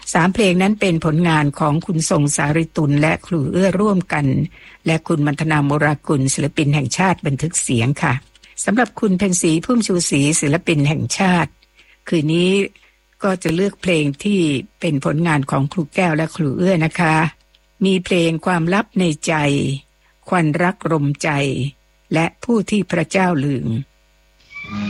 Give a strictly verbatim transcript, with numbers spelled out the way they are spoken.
สามเพลงนั้นเป็นผลงานของคุณทรงสาริตุลและครูเอื้อร่วมกันและคุณมัณฑนาโมรากุลศิลปินแห่งชาติบันทึกเสียงค่ะสำหรับคุณเพ็ญศรีพุ่มชูศรีศิลปินแห่งชาติคืนนี้ก็จะเลือกเพลงที่เป็นผลงานของครูแก้วและครูเอื้อนะคะมีเพลงความลับในใจควันรักรมใจและผู้ที่พระเจ้าลืม